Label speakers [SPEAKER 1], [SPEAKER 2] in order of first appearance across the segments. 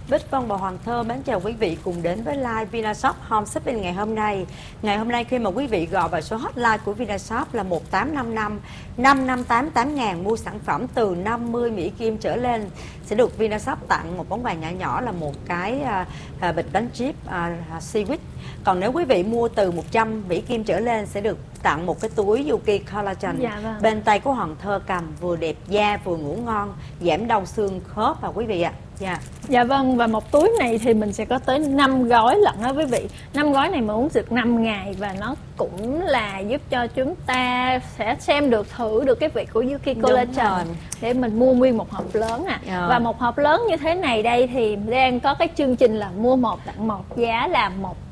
[SPEAKER 1] Bích Vân và Hoàng Thơ mến chào quý vị cùng đến với live Vinashop Home Shopping ngày hôm nay. Ngày hôm nay khi mà quý vị gọi vào số hotline của Vinashop là 1855 5588 ngàn mua sản phẩm từ 50 Mỹ Kim trở lên sẽ được Vinashop tặng một món quà nhỏ nhỏ là một cái bịch bánh chip Seaweed. Còn nếu quý vị mua từ 100 Mỹ Kim trở lên sẽ được tặng một cái túi Yuki Collagen. Bên tay của Hoàng Thơ cầm vừa đẹp da vừa ngủ ngon, giảm đau xương khớp và quý vị ạ.
[SPEAKER 2] Dạ vâng, và một túi này thì mình sẽ có tới 5 gói lận đó quý vị. 5 gói này mà uống được 5 ngày và nó cũng là giúp cho chúng ta sẽ xem được, thử được cái vị của Yuki Collagen để mình mua nguyên một hộp lớn Và một hộp lớn như thế này đây thì đang có cái chương trình là mua 1 tặng 1, giá là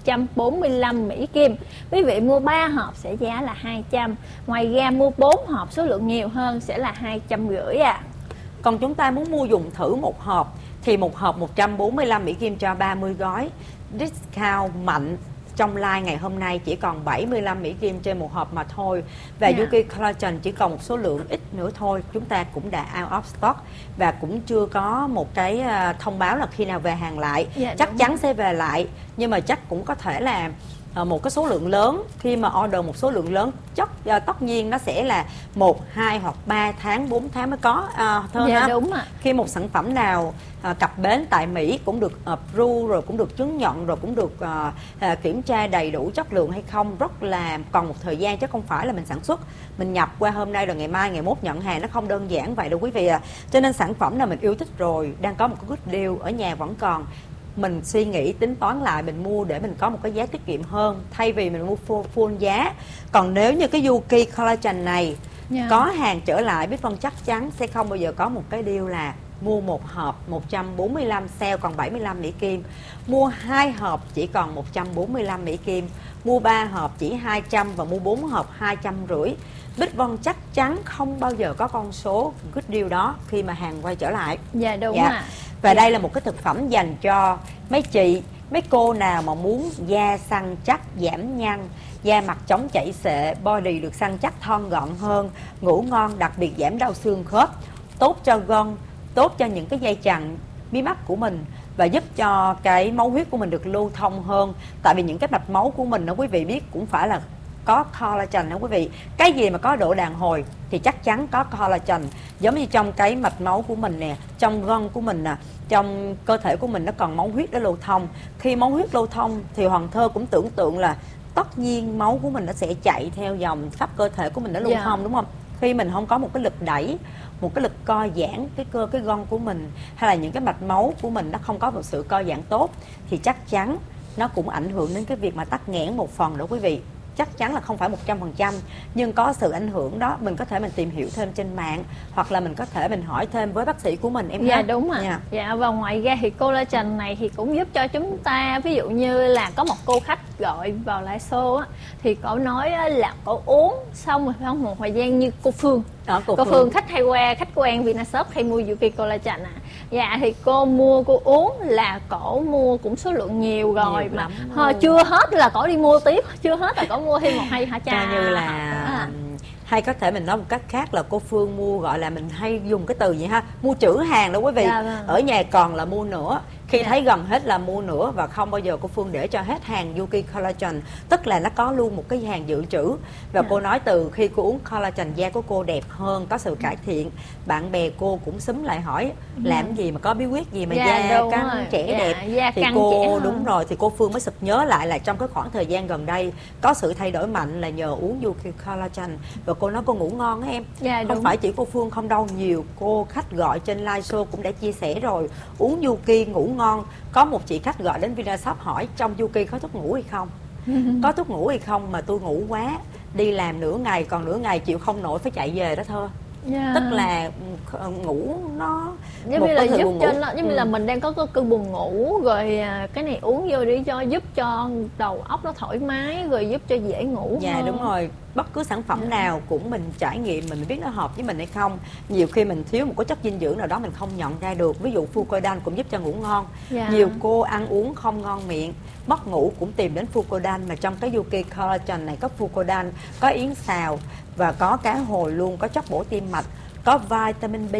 [SPEAKER 2] 145 Mỹ Kim. Quý vị mua 3 hộp sẽ giá là 200. Ngoài ra mua 4 hộp số lượng nhiều hơn sẽ là 250
[SPEAKER 1] Còn chúng ta muốn mua dùng thử một hộp thì một hộp 145 Mỹ Kim cho 30 gói. Discount mạnh trong live ngày hôm nay chỉ còn 75 Mỹ Kim trên một hộp mà thôi. Và Yuki Collagen chỉ còn một số lượng ít nữa thôi. Chúng ta cũng đã out of stock và cũng chưa có một cái thông báo là khi nào về hàng lại. Chắc chắn sẽ về lại, nhưng mà chắc cũng có thể là một cái số lượng lớn. Khi mà order một số lượng lớn tất nhiên nó sẽ là 1, 2 hoặc 3 tháng, 4 tháng mới có Thơ ha.
[SPEAKER 2] Đúng ạ.
[SPEAKER 1] Khi một sản phẩm nào cập bến tại Mỹ cũng được approve rồi cũng được chứng nhận rồi cũng được kiểm tra đầy đủ chất lượng hay không, rất là còn một thời gian chứ không phải là mình sản xuất mình nhập qua hôm nay rồi ngày mai ngày mốt nhận hàng, nó không đơn giản vậy đâu quý vị ạ. Cho nên sản phẩm nào mình yêu thích rồi, đang có một cái good deal ở nhà vẫn còn, mình suy nghĩ tính toán lại mình mua để mình có một cái giá tiết kiệm hơn thay vì mình mua full giá. Còn nếu như cái Yuki Collagen này có hàng trở lại, Bích Vân chắc chắn sẽ không bao giờ có một cái deal là mua một hộp 145 sale còn 75 Mỹ Kim, mua 2 hộp chỉ còn 145 Mỹ Kim, mua 3 hộp chỉ 200 và mua 4 hộp 250. Bích Vân chắc chắn không bao giờ có con số good deal đó khi mà hàng quay trở lại.
[SPEAKER 2] Dạ đúng ạ.
[SPEAKER 1] Và đây là một cái thực phẩm dành cho mấy chị, mấy cô nào mà muốn da săn chắc, giảm nhăn, da mặt chống chảy xệ, body được săn chắc thon gọn hơn, ngủ ngon, đặc biệt giảm đau xương khớp, tốt cho gân, tốt cho những cái dây chằng mí mắt của mình và giúp cho cái máu huyết của mình được lưu thông hơn. Tại vì những cái mạch máu của mình đó quý vị biết cũng phải là có collagen đó quý vị. Cái gì mà có độ đàn hồi thì chắc chắn có collagen. Giống như trong cái mạch máu của mình nè, trong gân của mình nè, trong cơ thể của mình nó còn máu huyết để lưu thông. Khi máu huyết lưu thông thì Hoàng Thơ cũng tưởng tượng là tất nhiên máu của mình nó sẽ chạy theo dòng khắp cơ thể của mình để lưu thông, đúng không? Khi mình không có một cái lực đẩy, một cái lực co giãn cái gân của mình, hay là những cái mạch máu của mình nó không có một sự co giãn tốt thì chắc chắn nó cũng ảnh hưởng đến cái việc mà tắc nghẽn một phần đó quý vị. Chắc chắn là không phải 100%, nhưng có sự ảnh hưởng đó. Mình có thể mình tìm hiểu thêm trên mạng, hoặc là mình có thể mình hỏi thêm với bác sĩ của mình em.
[SPEAKER 2] Dạ đúng ạ. Dạ, và ngoài ra thì collagen này thì cũng giúp cho chúng ta, ví dụ như là có một cô khách gọi vào live show á, thì cổ nói là cổ uống xong rồi trong một thời gian như cô Phương. Cô Phương khách quen Vinashop hay mua Yuki Collagen Dạ thì cô mua, cô uống là cổ mua cũng số lượng nhiều rồi nhiều mà chưa hết là cổ đi mua tiếp, chưa hết là cổ mua thêm một hai chai.
[SPEAKER 1] Như là hay có thể mình nói một cách khác là cô Phương mua, gọi là mình hay dùng cái từ gì ha, mua trữ hàng đó quý vị. Ở nhà còn là mua nữa, khi thấy gần hết là mua nữa, và không bao giờ cô Phương để cho hết hàng Yuki Collagen, tức là nó có luôn một cái hàng dự trữ. Và cô nói từ khi cô uống collagen da của cô đẹp hơn, có sự cải thiện. Bạn bè cô cũng xúm lại hỏi làm gì mà có bí quyết gì mà da căng trẻ đẹp, thì cô đúng rồi, thì cô Phương mới sực nhớ lại là trong cái khoảng thời gian gần đây có sự thay đổi mạnh là nhờ uống Yuki Collagen. Và cô nói cô ngủ ngon á em. Không phải chỉ cô Phương không đâu, nhiều cô khách gọi trên live show cũng đã chia sẻ rồi, uống Yuki ngủ ngon. Có một chị khách gọi đến Vinashop hỏi trong Yuki có thuốc ngủ hay không. Có thuốc ngủ hay không mà tôi ngủ quá, đi làm nửa ngày, còn nửa ngày chịu không nổi phải chạy về đó Thơ. Tức là ngủ nó
[SPEAKER 2] giống như là giúp cho nó, giống như là mình đang có cơn buồn ngủ rồi cái này uống vô để cho giúp cho đầu óc nó thoải mái, rồi giúp cho dễ ngủ hơn.
[SPEAKER 1] Đúng rồi, bất cứ sản phẩm nào cũng mình trải nghiệm mình biết nó hợp với mình hay không. Nhiều khi mình thiếu một cái chất dinh dưỡng nào đó mình không nhận ra được, ví dụ Fucodan cũng giúp cho ngủ ngon. Nhiều cô ăn uống không ngon miệng, mất ngủ cũng tìm đến Fucodan, mà trong cái Yuki Collagen này có Fucodan, có yến xào và có cá hồi luôn, có chất bổ tim mạch, có vitamin B,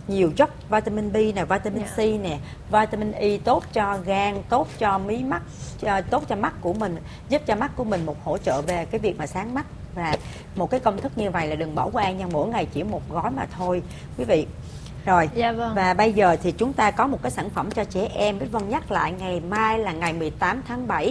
[SPEAKER 1] nhiều chất vitamin B nè, vitamin C nè, vitamin E tốt cho gan, tốt cho mí mắt, tốt cho mắt của mình, giúp cho mắt của mình một hỗ trợ về cái việc mà sáng mắt. Và một cái công thức như vậy là đừng bỏ qua nha, mỗi ngày chỉ một gói mà thôi quý vị. Rồi, và bây giờ thì chúng ta có một cái sản phẩm cho trẻ em. Bích Vân nhắc lại, ngày mai là ngày 18 tháng 7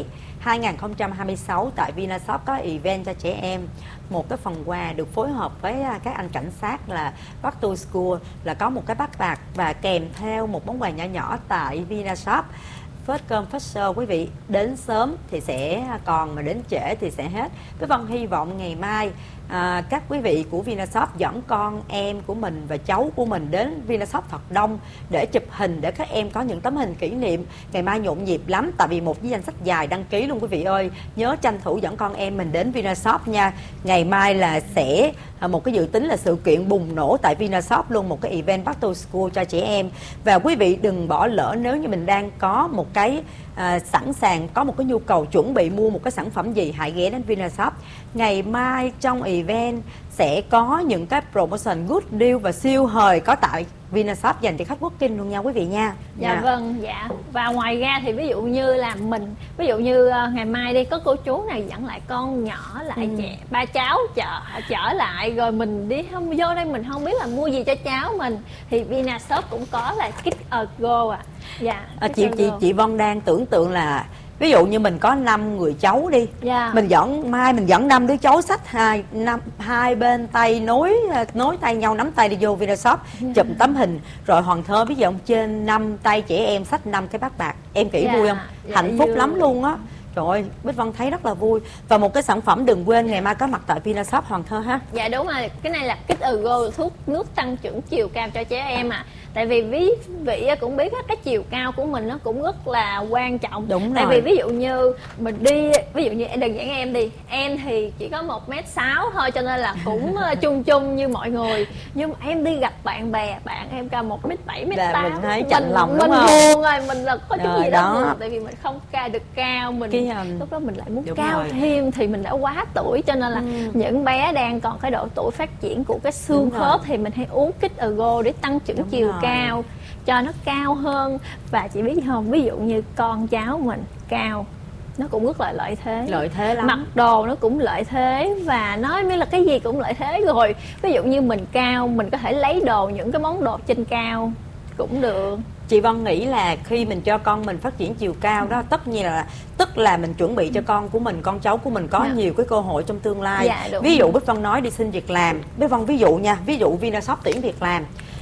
[SPEAKER 1] 2026 tại Vinashop có event cho trẻ em. Một cái phần quà được phối hợp với các anh cảnh sát là Back to School, là có một cái bát bạc và kèm theo một món quà nhỏ nhỏ tại Vinashop. First come first serve quý vị, đến sớm thì sẽ còn, mà đến trễ thì sẽ hết. Bích Vân hy vọng ngày mai các quý vị của Vinashop dẫn con em của mình và cháu của mình đến Vinashop thật đông để chụp hình, để các em có những tấm hình kỷ niệm. Ngày mai nhộn nhịp lắm, tại vì một cái danh sách dài đăng ký luôn quý vị ơi. Nhớ tranh thủ dẫn con em mình đến Vinashop nha. Ngày mai là sẽ một cái dự tính là sự kiện bùng nổ tại Vinashop luôn, một cái event Back to School cho trẻ em. Và quý vị đừng bỏ lỡ, nếu như mình đang có một cái sẵn sàng có một cái nhu cầu chuẩn bị mua một cái sản phẩm gì, hãy ghé đến Vinashop. Ngày mai trong event sẽ có những cái promotion good deal và siêu hời có tại Vinashop dành cho khách quốc kinh luôn nha quý vị nha.
[SPEAKER 2] Dạ vâng, dạ. Và ngoài ra thì ví dụ như là mình, ví dụ như ngày mai đi có cô chú này dẫn lại con nhỏ lại ba cháu chở lại, rồi mình đi không vô đây mình không biết là mua gì cho cháu mình, thì Vinashop cũng có là Kids a Go ạ. Dạ.
[SPEAKER 1] Chị Vân đang tưởng tượng là ví dụ như mình có 5 người cháu đi, mình dẫn 5 đứa cháu xách hai bên tay nối tay nhau, nắm tay đi vô Vinashop chụp tấm hình, rồi Hoàng Thơ ví dụ trên 5 tay trẻ em xách 5 cái bát bạc, em nghĩ vui không? Hạnh phúc lắm luôn á. Trời ơi, Bích Vân thấy rất là vui. Và một cái sản phẩm đừng quên ngày mai có mặt tại Vinashop Hoàng Thơ ha.
[SPEAKER 2] Dạ đúng rồi, cái này là Kids a Go, thuốc nước tăng trưởng chiều cao cho trẻ em ạ. Tại vì quý vị cũng biết cái chiều cao của mình nó cũng rất là quan trọng.
[SPEAKER 1] Đúng rồi.
[SPEAKER 2] Tại vì ví dụ như mình đi, ví dụ như đừng dẫn em đi, em thì chỉ có 1m6 thôi, cho nên là cũng chung chung như mọi người. Nhưng mà em đi gặp bạn bè, bạn em cao 1m7, 1m8,
[SPEAKER 1] mình thấy chạnh lòng đúng
[SPEAKER 2] mình
[SPEAKER 1] không?
[SPEAKER 2] buồn rồi, mình là có chút gì đó buồn, tại vì mình không được cao, mình lúc đó mình lại muốn cao thêm thì mình đã quá tuổi, cho nên là những bé đang còn cái độ tuổi phát triển của cái xương khớp thì mình hay uống Kids a Go để tăng trưởng chiều cao cho nó cao hơn. Và chị biết không, ví dụ như con cháu mình cao, nó cũng rất là lợi thế lắm, mặc đồ nó cũng lợi thế, và nói mới là cái gì cũng lợi thế rồi. Ví dụ như mình cao, mình có thể lấy đồ, những cái món đồ trên cao cũng được.
[SPEAKER 1] Chị Vân nghĩ là khi mình cho con mình phát triển chiều cao đó, tất nhiên là tức là mình chuẩn bị cho con của mình, con cháu của mình có nhiều cái cơ hội trong tương lai. Ví dụ Bích Vân nói đi xin việc làm, Bích Vân ví dụ nha, ví dụ Vinashop tuyển việc làm,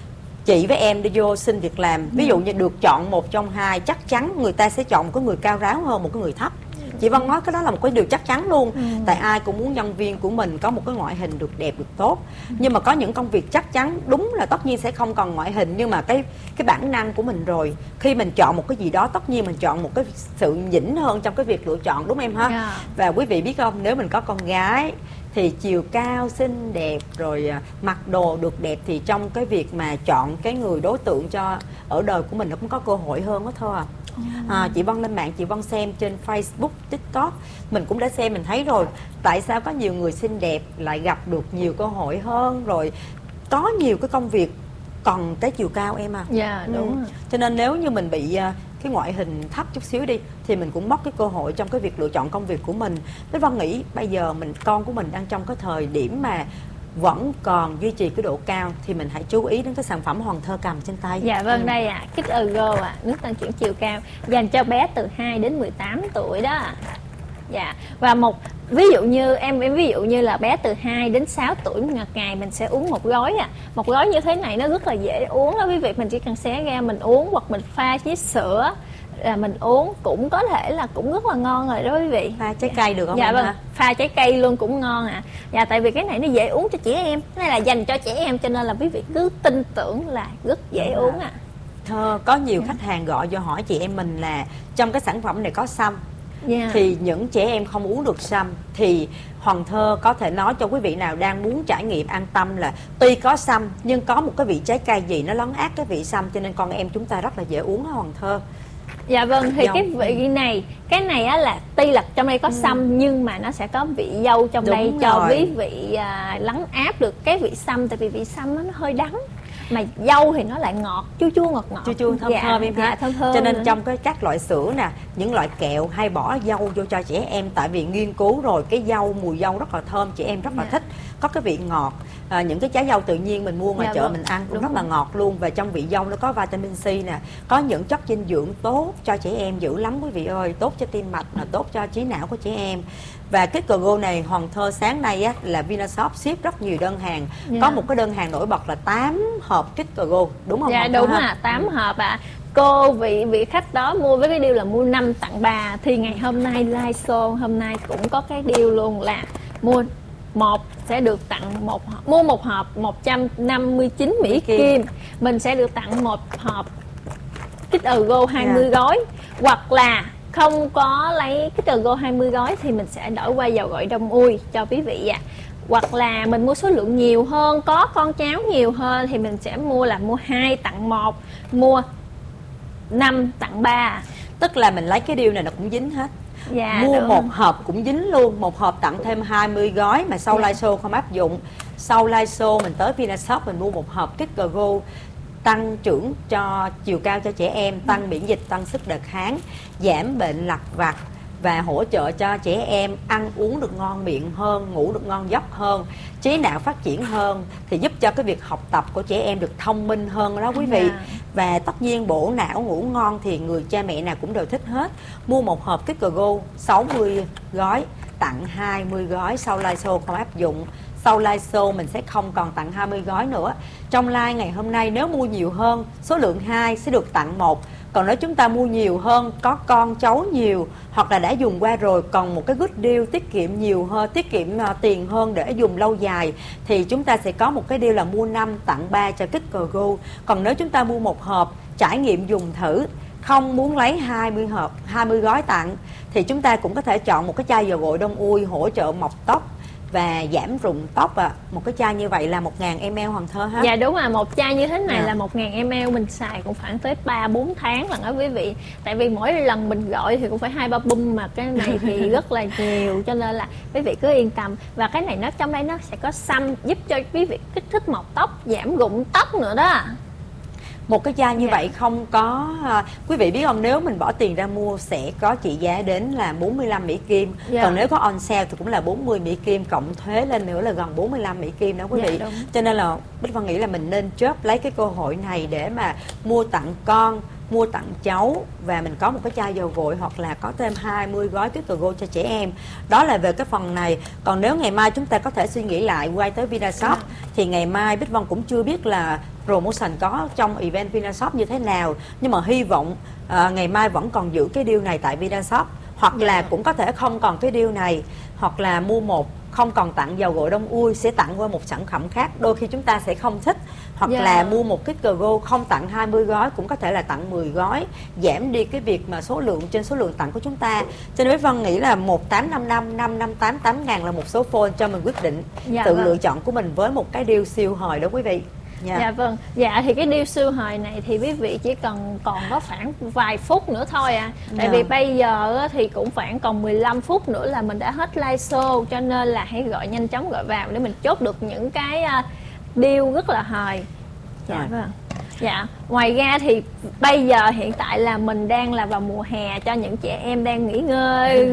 [SPEAKER 1] chị với em đi vô xin việc làm, ví dụ như được chọn một trong hai, chắc chắn người ta sẽ chọn một cái người cao ráo hơn một cái người thấp. Chị Vân nói cái đó là một cái điều chắc chắn luôn. Tại ai cũng muốn nhân viên của mình có một cái ngoại hình được đẹp, được tốt. Nhưng mà có những công việc chắc chắn đúng là tất nhiên sẽ không còn ngoại hình, nhưng mà cái bản năng của mình rồi, khi mình chọn một cái gì đó tất nhiên mình chọn một cái sự nhỉnh hơn trong cái việc lựa chọn, đúng em ha? Và quý vị biết không, nếu mình có con gái thì chiều cao xinh đẹp rồi mặc đồ được đẹp, thì trong cái việc mà chọn cái người đối tượng cho ở đời của mình nó cũng có cơ hội hơn đó thôi à. Chị Vân lên mạng chị Vân xem trên Facebook, TikTok, mình cũng đã xem, mình thấy rồi tại sao có nhiều người xinh đẹp lại gặp được nhiều cơ hội hơn, rồi có nhiều cái công việc còn cái chiều cao em à.
[SPEAKER 2] Dạ đúng rồi.
[SPEAKER 1] Cho nên nếu như mình bị cái ngoại hình thấp chút xíu đi thì mình cũng mất cái cơ hội trong cái việc lựa chọn công việc của mình. Bích Vân nghĩ bây giờ con của mình đang trong cái thời điểm mà vẫn còn duy trì cái độ cao thì mình hãy chú ý đến cái sản phẩm Hoàng Thơ cầm trên tay.
[SPEAKER 2] Dạ vâng, đây Kids a Go nước tăng trưởng chiều cao dành cho bé từ 2 đến 18 tuổi đó. Dạ, và ví dụ như em ví dụ như là bé từ 2 đến 6 tuổi một ngày mình sẽ uống một gói một gói như thế này nó rất là dễ uống đó quý vị, mình chỉ cần xé ra mình uống, hoặc mình pha với sữa là mình uống cũng có thể là cũng rất là ngon rồi đó quý vị.
[SPEAKER 1] Pha trái cây được không?
[SPEAKER 2] Dạ vâng, pha trái cây luôn cũng ngon Dạ, tại vì cái này nó dễ uống cho trẻ em, cái này là dành cho trẻ em, cho nên là quý vị cứ tin tưởng là rất dễ uống
[SPEAKER 1] Thơ, có nhiều khách hàng gọi vô hỏi chị em mình là trong cái sản phẩm này có sâm. Thì những trẻ em không uống được sâm thì Hoàng Thơ có thể nói cho quý vị nào đang muốn trải nghiệm an tâm là tuy có sâm nhưng có một cái vị trái cây gì nó lấn át cái vị sâm, cho nên con em chúng ta rất là dễ uống đó Hoàng Thơ.
[SPEAKER 2] Dạ vâng, thì cái vị này, cái này là tuy là trong đây có sâm nhưng mà nó sẽ có vị dâu trong đây cho quý vị lấn áp được cái vị sâm, tại vì vị sâm nó hơi đắng. mà dâu thì nó lại ngọt, chua chua ngọt ngọt,
[SPEAKER 1] chua thơm thơm em ha.
[SPEAKER 2] thơm thơm.
[SPEAKER 1] Cho nên trong các loại sữa nè, những loại kẹo hay bỏ dâu vô cho trẻ em, tại vì nghiên cứu rồi cái dâu, mùi dâu rất là thơm, trẻ em rất là thích, có cái vị ngọt. Những cái trái dâu tự nhiên mình mua ngoài chợ mình ăn cũng rất là ngọt luôn, và trong vị dâu nó có vitamin C nè, có những chất dinh dưỡng tốt cho trẻ em dữ lắm quý vị ơi, tốt cho tim mạch, là tốt cho trí não của trẻ em. Và cái Go này Hoàng Thơ sáng nay á, là Vinashop ship rất nhiều đơn hàng, có một cái đơn hàng nổi bật là 8 hộp Kit Go, đúng không?
[SPEAKER 2] Dạ đúng à, 8 hộp ạ. Cô vị khách đó mua với cái deal là mua 5 tặng 3, thì ngày hôm nay live show hôm nay cũng có cái deal luôn là mua một sẽ được tặng một hộp, mua một hộp 159 Mỹ Kim, mình sẽ được tặng một hộp Kit Go 20 gói, hoặc là không có lấy Kit Go 20 gói thì mình sẽ đổi qua dầu gội đông ui cho quý vị ạ. Hoặc là mình mua số lượng nhiều hơn, có con cháu nhiều hơn thì mình sẽ mua 2 tặng 1, mua 5 tặng 3.
[SPEAKER 1] Tức là mình lấy cái deal này nó cũng dính hết.
[SPEAKER 2] Dạ,
[SPEAKER 1] mua một hộp cũng dính luôn, một hộp tặng thêm 20 gói mà sau live show không áp dụng. Sau live show mình tới Vinashop mình mua một hộp Kit Go tăng trưởng cho chiều cao cho trẻ em, tăng miễn dịch, tăng sức đề kháng, giảm bệnh lặt vặt và hỗ trợ cho trẻ em ăn uống được ngon miệng hơn, ngủ được ngon giấc hơn, trí não phát triển hơn, thì giúp cho cái việc học tập của trẻ em được thông minh hơn đó quý vị. Và tất nhiên bổ não ngủ ngon thì người cha mẹ nào cũng đều thích hết. Mua một hộp Kit Go 60 gói tặng 20 gói, sau live show không áp dụng. Sau live show mình sẽ không còn tặng 20 gói nữa. Trong live ngày hôm nay nếu mua nhiều hơn, số lượng 2 sẽ được tặng 1. Còn nếu chúng ta mua nhiều hơn, có con cháu nhiều hoặc là đã dùng qua rồi, còn một cái good deal tiết kiệm nhiều hơn, tiết kiệm tiền hơn để dùng lâu dài, thì chúng ta sẽ có một cái deal là mua 5 tặng 3 cho Kit Go. Còn nếu chúng ta mua một hộp trải nghiệm dùng thử, không muốn lấy 20 hộp, 20 gói tặng, thì chúng ta cũng có thể chọn một cái chai dầu gội đông ui hỗ trợ mọc tóc và giảm rụng tóc một cái chai như vậy là 1000 ml Hoàng Thơ ha.
[SPEAKER 2] Dạ đúng, một chai như thế này là 1000 ml, mình xài cũng khoảng tới 3-4 tháng lần đó quý vị. Tại vì mỗi lần mình gọi thì cũng phải 2-3 bum, mà cái này thì rất là nhiều, cho nên là quý vị cứ yên tâm. Và cái này nó trong đây nó sẽ có xăm giúp cho quý vị kích thích mọc tóc, giảm rụng tóc nữa đó.
[SPEAKER 1] Một cái chai như vậy không có, quý vị biết không, nếu mình bỏ tiền ra mua sẽ có trị giá đến là 45 Mỹ Kim. Còn nếu có on sale thì cũng là 40 Mỹ Kim, cộng thuế lên nữa là gần 45 Mỹ Kim đó quý vị. Cho nên là Bích Vân nghĩ là mình nên chớp lấy cái cơ hội này để mà mua tặng con, mua tặng cháu, và mình có một cái chai dầu gội hoặc là có thêm 20 gói Kit Go cho trẻ em. Đó là về cái phần này. Còn nếu ngày mai chúng ta có thể suy nghĩ lại quay tới Vinashop, thì ngày mai Bích Vân cũng chưa biết là promotion có trong event Vinashop như thế nào, nhưng mà hy vọng ngày mai vẫn còn giữ cái deal này tại Vinashop, hoặc là cũng có thể không còn cái deal này, hoặc là mua một không còn tặng dầu gội đông ui, sẽ tặng qua một sản phẩm khác, đôi khi chúng ta sẽ không thích, hoặc là mua một Kit Go không tặng 20 gói, cũng có thể là tặng 10 gói, giảm đi cái việc mà số lượng trên số lượng tặng của chúng ta. Cho nên Vân nghĩ là 1855 558 8.000 là một số phone cho mình quyết định tự lựa chọn của mình với một cái deal siêu hời đó quý vị.
[SPEAKER 2] Dạ vâng, dạ thì cái deal siêu hời này thì quý vị chỉ cần còn có khoảng vài phút nữa thôi à. Tại vì bây giờ thì cũng khoảng còn 15 phút nữa là mình đã hết live show, cho nên là hãy nhanh chóng gọi vào để mình chốt được những cái deal rất là hời. Dạ vâng. Dạ, ngoài ra thì bây giờ hiện tại là mình đang là vào mùa hè, cho những trẻ em đang nghỉ ngơi,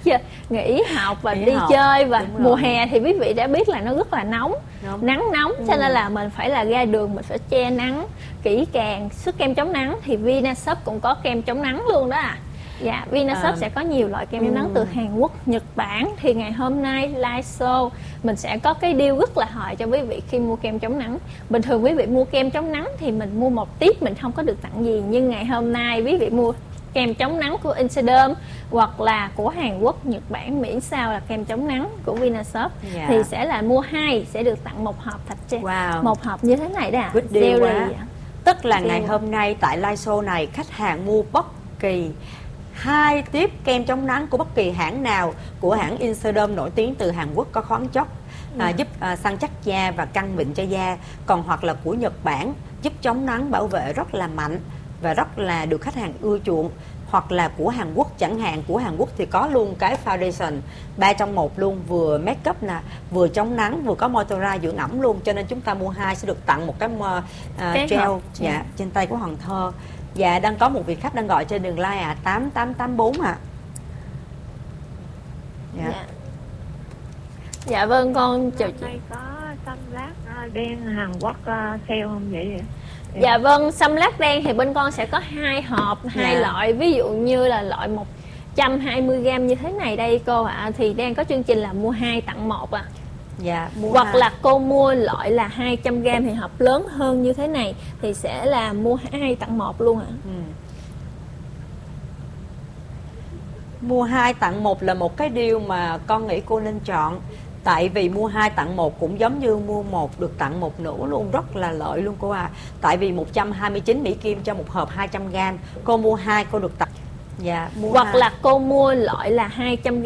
[SPEAKER 2] nghỉ học và đi chơi. Và mùa hè thì quý vị đã biết là nó rất là nóng, nắng nóng, cho nên là mình phải là ra đường mình phải che nắng kỹ càng. Sức kem chống nắng thì Vinashop cũng có kem chống nắng luôn đó à. Dạ, Vinashop sẽ có nhiều loại kem chống nắng từ Hàn Quốc, Nhật Bản. Thì ngày hôm nay live show mình sẽ có cái deal rất là hời cho quý vị khi mua kem chống nắng. Bình thường quý vị mua kem chống nắng thì mình mua một tiếp mình không có được tặng gì, nhưng ngày hôm nay quý vị mua kem chống nắng của Insedum hoặc là của Hàn Quốc, Nhật Bản, miễn sao là kem chống nắng của Vinashop thì sẽ là mua 2 sẽ được tặng một hộp thạch một hộp như thế này đó à.
[SPEAKER 1] Deal quá. Tức là ngày hôm nay tại live show này, khách hàng mua bất kỳ 2 tiếp kem chống nắng của bất kỳ hãng nào, của hãng Insedum nổi tiếng từ Hàn Quốc có khoáng chất giúp săn chắc da và căng mịn cho da, còn hoặc là của Nhật Bản giúp chống nắng bảo vệ rất là mạnh và rất là được khách hàng ưa chuộng. hoặc là của Hàn Quốc chẳng hạn. Của Hàn Quốc thì có luôn cái foundation 3 trong 1 luôn, vừa make up nè, vừa chống nắng, vừa có moisturize dưỡng ẩm luôn, cho nên chúng ta mua 2 sẽ được tặng một cái gel trên tay của Hoàng Thơ. Dạ, đang có một vị khách đang gọi trên đường line 8884 ạ.
[SPEAKER 2] Dạ vâng, con chào chị.
[SPEAKER 3] Đây có xăm lát đen Hàn Quốc sale không vậy?
[SPEAKER 2] Dạ vâng, xăm lát đen thì bên con sẽ có 2 hộp, 2 loại. Ví dụ như là loại 120g như thế này đây cô ạ, thì đang có chương trình là mua 2 tặng 1 ạ.
[SPEAKER 1] Dạ,
[SPEAKER 2] hoặc là cô mua loại là 200g thì hộp lớn hơn như thế này thì sẽ là mua 2 tặng 1 luôn ạ.
[SPEAKER 1] Mua 2 tặng 1 là một cái deal mà con nghĩ cô nên chọn. Tại vì mua 2 tặng 1 cũng giống như mua 1 được tặng 1 nữa luôn, rất là lợi luôn cô à. Tại vì 129 Mỹ Kim cho một hộp 200g, cô mua 2 cô được tặng. Dạ, mua
[SPEAKER 2] hoặc
[SPEAKER 1] 2.
[SPEAKER 2] là cô mua loại là 200g